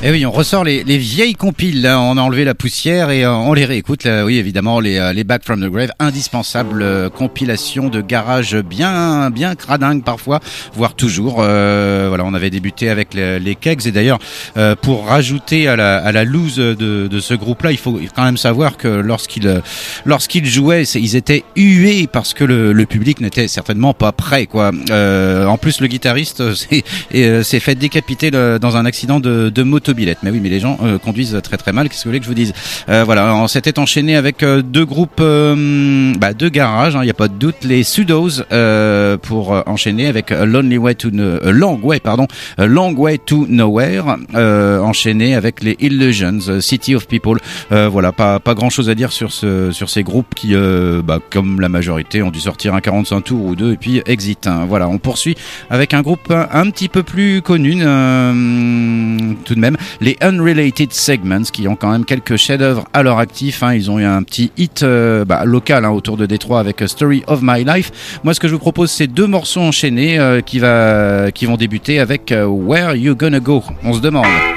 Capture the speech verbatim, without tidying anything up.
Et oui, on ressort les, les vieilles compiles, là. On a enlevé la poussière et euh, on les réécoute. Là. Oui, évidemment, les, euh, les Back from the Grave, indispensable euh, compilation de garage bien, bien cradingue parfois, voire toujours. Euh, voilà, on avait débuté avec les, les Kegs et d'ailleurs, euh, pour rajouter à la, à la loose de, de ce groupe-là, il faut quand même savoir que lorsqu'ils, lorsqu'ils jouaient, ils étaient hués parce que le, le public n'était certainement pas prêt, quoi. Euh, en plus, le guitariste s'est, s'est fait décapiter le, dans un accident de, de moto. Mais oui, mais les gens euh, conduisent très très mal. Qu'est-ce que vous voulez que je vous dise? euh, Voilà, on s'était enchaîné avec euh, deux groupes, euh, bah, deux garages. Il hein, n'y a pas de doute. Les Pseudos euh, pour euh, enchaîner avec a Lonely Way to no, a Long Way, pardon, a Long Way to Nowhere. Euh, enchaîné avec les Illusions, City of People. Euh, voilà, pas pas grand chose à dire sur ce sur ces groupes qui, euh, bah, comme la majorité, ont dû sortir un quarante-cinq tours ou deux et puis exit. Hein. Voilà, on poursuit avec un groupe un, un petit peu plus connu euh, tout de même. Les Unrelated Segments, qui ont quand même quelques chefs-d'œuvre à leur actif. Hein. Ils ont eu un petit hit euh, bah, local hein, autour de Détroit avec A Story of My Life. Moi, ce que je vous propose, c'est deux morceaux enchaînés euh, qui, va, qui vont débuter avec euh, Where You Gonna Go. On se demande.